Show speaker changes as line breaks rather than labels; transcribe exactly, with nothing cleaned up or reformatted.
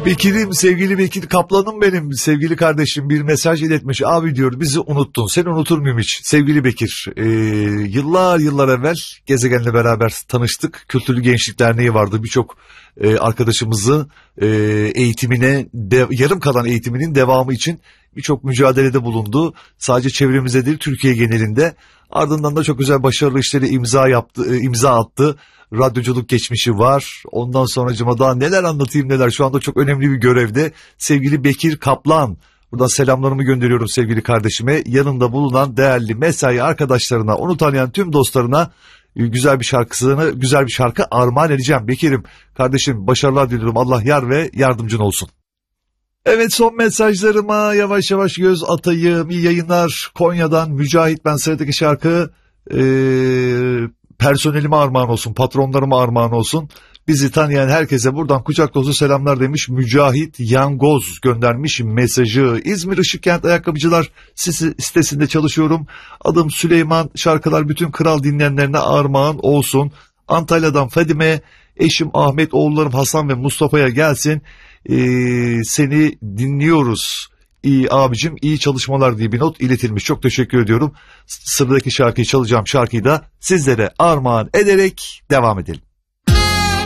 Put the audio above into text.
Bekir'im, sevgili Bekir Kaplan'ım benim, sevgili kardeşim bir mesaj iletmiş. Abi diyor, bizi unuttun, seni unutur muyum hiç? Sevgili Bekir, e, yıllar yıllar evvel Gezegen'le beraber tanıştık. Kültürlü Gençlik Derneği vardı, birçok e, arkadaşımızı e, eğitimine, de, yarım kalan eğitiminin devamı için birçok mücadelede bulundu. Sadece çevremizde değil, Türkiye genelinde. Ardından da çok güzel başarılı işleri imza yaptı, e, imza attı. Radyoculuk geçmişi var. Ondan sonracıma daha neler anlatayım neler. Şu anda çok önemli bir görevde. Sevgili Bekir Kaplan. Buradan selamlarımı gönderiyorum sevgili kardeşime. Yanında bulunan değerli mesai arkadaşlarına, onu tanıyan tüm dostlarına güzel bir şarkısını, güzel bir şarkı armağan edeceğim. Bekir'im, kardeşim, başarılar diliyorum. Allah yar ve yardımcın olsun. Evet, son mesajlarıma yavaş yavaş göz atayım. İyi yayınlar. Konya'dan Mücahit, ben sıradaki şarkı ee, personelime armağan olsun, patronlarıma armağan olsun. Bizi tanıyan herkese buradan kucak dolusu selamlar demiş. Mücahit Yangoz göndermiş mesajı. İzmir Işıkkent Ayakkabıcılar sitesinde çalışıyorum. Adım Süleyman. Şarkılar bütün kral dinleyenlerine armağan olsun. Antalya'dan Fadime, eşim Ahmet, oğullarım Hasan ve Mustafa'ya gelsin. Ee, seni dinliyoruz. İyi abicim, iyi çalışmalar diye bir not iletilmiş. Çok teşekkür ediyorum. Sıradaki şarkıyı çalacağım, şarkıyı da sizlere armağan ederek devam edelim.